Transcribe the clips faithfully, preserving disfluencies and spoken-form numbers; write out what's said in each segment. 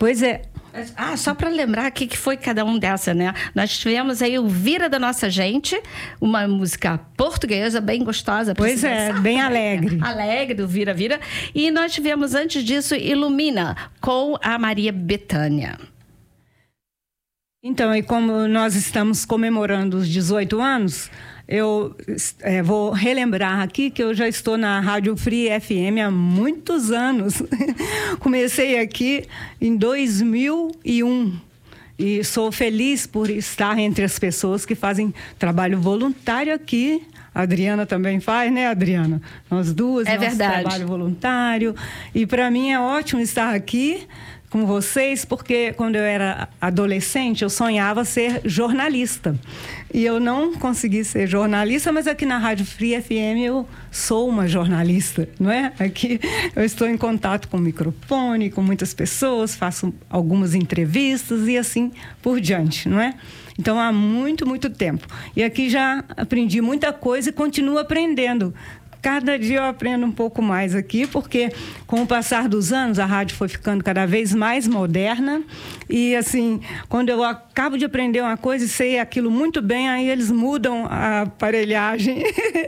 Pois é. Ah, só para lembrar aqui que foi cada um dessa, né? Nós tivemos aí o Vira da Nossa Gente, uma música portuguesa bem gostosa. Pois é, dançar, bem alegre. Né? Alegre, do Vira Vira. E nós tivemos antes disso Ilumina, com a Maria Bethânia. Então, e como nós estamos comemorando os dezoito anos, eu é, vou relembrar aqui que eu já estou na Rádio Free F M há muitos anos. Comecei aqui em dois mil e um e sou feliz por estar entre as pessoas que fazem trabalho voluntário aqui. A Adriana também faz, né, Adriana? Nós duas, é nosso verdade. Trabalho voluntário. E para mim é ótimo estar aqui com vocês, porque quando eu era adolescente, eu sonhava ser jornalista. E eu não consegui ser jornalista, mas aqui na Rádio Free F M eu sou uma jornalista, não é? Aqui eu estou em contato com o microfone, com muitas pessoas, faço algumas entrevistas e assim por diante, não é? Então, há muito, muito tempo. E aqui já aprendi muita coisa e continuo aprendendo. Cada dia eu aprendo um pouco mais aqui, porque com o passar dos anos a rádio foi ficando cada vez mais moderna e assim, quando eu acabo de aprender uma coisa e sei aquilo muito bem, aí eles mudam a aparelhagem,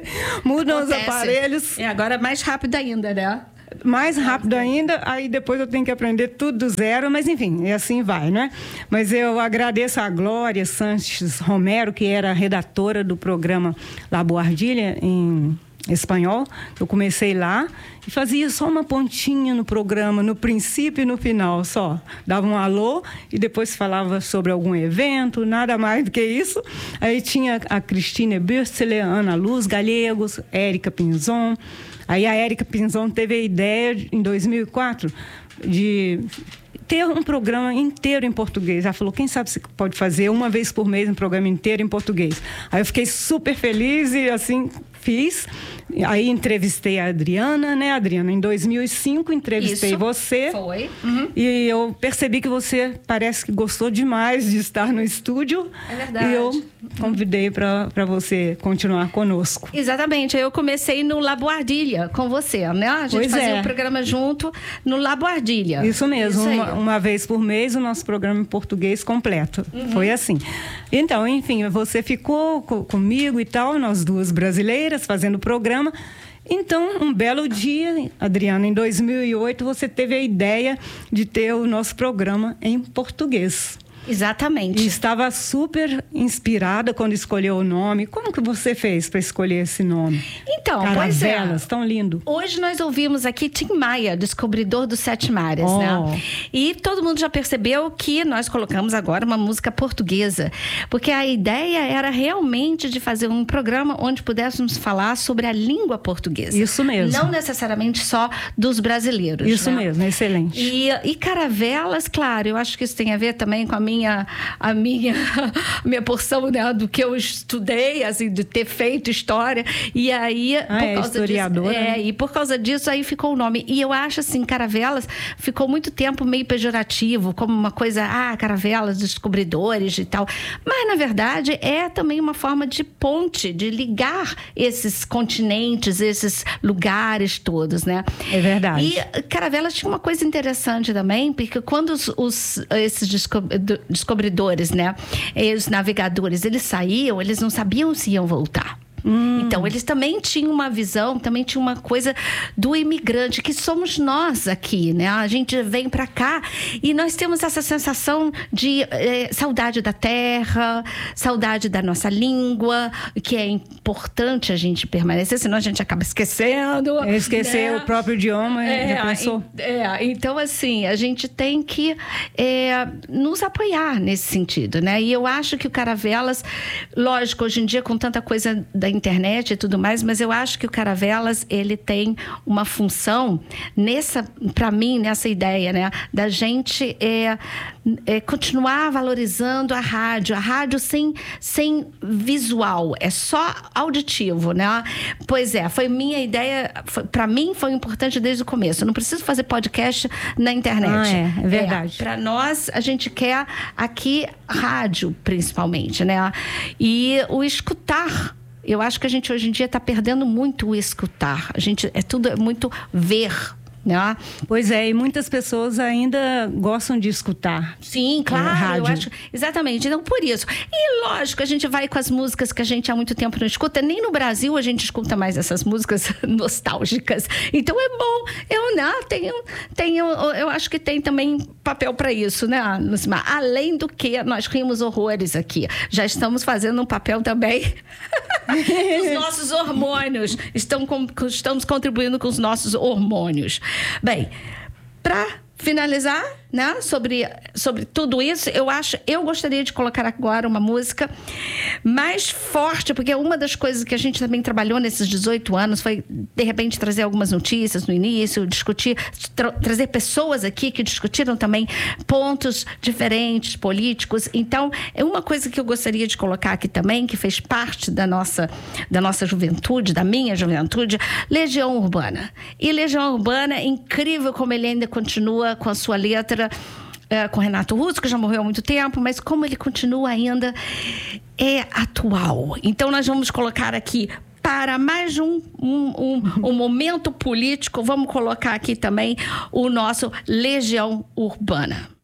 mudam Acontece. os aparelhos. E agora mais rápido ainda, né? Mais rápido ainda, aí depois eu tenho que aprender tudo do zero, mas enfim, e assim vai, né? Mas eu agradeço a Glória Sanches Romero, que era redatora do programa La Boardilha, em espanhol. Eu comecei lá e fazia só uma pontinha no programa, no princípio e no final só. Dava um alô e depois falava sobre algum evento, nada mais do que isso. Aí tinha a Cristina Bürstler, Ana Luz Gallegos, Érica Pinzon. Aí a Érica Pinzon teve a ideia, em dois mil e quatro, de ter um programa inteiro em português. Ela falou, quem sabe você pode fazer uma vez por mês um programa inteiro em português. Aí eu fiquei super feliz e assim fiz. Aí entrevistei a Adriana, né, Adriana? Em dois mil e cinco entrevistei Isso, você. Foi. Uhum. E eu percebi que você parece que gostou demais de estar no estúdio. É verdade. E eu convidei para você continuar conosco. Exatamente. Eu comecei no La Boardilha com você, né? A gente pois fazia o é. um programa junto no La Boardilha. Isso mesmo. Isso uma, uma vez por mês o nosso programa em português completo. Uhum. Foi assim. Então, enfim, você ficou co- comigo e tal, nós duas brasileiras fazendo o programa. Então, um belo dia, Adriana, em dois mil e oito, você teve a ideia de ter o nosso programa em português. Exatamente. E estava super inspirada quando escolheu o nome. Como que você fez para escolher esse nome? Então, Caravelas, pois é. tão lindo. Hoje nós ouvimos aqui Tim Maia, descobridor dos Sete Mares, oh. né? E todo mundo já percebeu que nós colocamos agora uma música portuguesa, porque a ideia era realmente de fazer um programa onde pudéssemos falar sobre a língua portuguesa. Isso mesmo. Não necessariamente só dos brasileiros. Isso né? mesmo, excelente. E, e Caravelas, claro, eu acho que isso tem a ver também com a minha Minha, a minha, a minha porção, né, do que eu estudei, assim, de ter feito história. E aí, ah, por é causa historiadora. disso, é, né? e por causa disso, aí ficou o nome. E eu acho, assim, Caravelas ficou muito tempo meio pejorativo, como uma coisa, ah, Caravelas, descobridores e tal. Mas, na verdade, é também uma forma de ponte, de ligar esses continentes, esses lugares todos, né? É verdade. E Caravelas tinha uma coisa interessante também, porque quando os, os, esses descobridores descobridores, né? E os navegadores, eles saíam, eles não sabiam se iam voltar. Hum. Então, eles também tinham uma visão, também tinha uma coisa do imigrante, que somos nós aqui, né? A gente vem para cá e nós temos essa sensação de eh, saudade da terra, saudade da nossa língua, que é importante a gente permanecer, senão a gente acaba esquecendo. É esquecer né? o próprio idioma, é, já pensou? É, então, assim, a gente tem que é, nos apoiar nesse sentido, né? E eu acho que o Caravelas, lógico, hoje em dia, com tanta coisa da internet e tudo mais, mas eu acho que o Caravelas, ele tem uma função nessa, para mim, nessa ideia, né, da gente é, é, continuar valorizando a rádio, a rádio sem, sem visual, é só auditivo, né? Pois é, foi minha ideia, para mim foi importante desde o começo. Eu não preciso fazer podcast na internet. Ah, é, é verdade. É, para nós, a gente quer aqui rádio, principalmente, né? E o escutar. Eu acho que a gente hoje em dia está perdendo muito o escutar. A gente é tudo é muito ver, né? Pois é, e muitas pessoas ainda gostam de escutar. Sim, claro, é, rádio. eu acho, exatamente, então por isso. E lógico, a gente vai com as músicas que a gente há muito tempo não escuta, nem no Brasil a gente escuta mais essas músicas nostálgicas. Então é bom, eu né, tenho, tenho, eu acho que tem também papel para isso, né, Lucimar? Além do que nós rimos horrores aqui, já estamos fazendo um papel também os nossos hormônios, estão com, estamos contribuindo com os nossos hormônios. Bem, para finalizar, né, sobre, sobre tudo isso, eu acho, eu gostaria de colocar agora uma música mais forte, porque uma das coisas que a gente também trabalhou nesses dezoito anos foi, de repente, trazer algumas notícias no início, discutir, tra- trazer pessoas aqui que discutiram também pontos diferentes, políticos. Então, é uma coisa que eu gostaria de colocar aqui também, que fez parte da nossa, da nossa juventude, da minha juventude, Legião Urbana. E Legião Urbana, é incrível como ele ainda continua com a sua letra, é, com Renato Russo, que já morreu há muito tempo, mas como ele continua ainda é atual. Então nós vamos colocar aqui, para mais um, um, um, um momento político, vamos colocar aqui também o nosso Legião Urbana.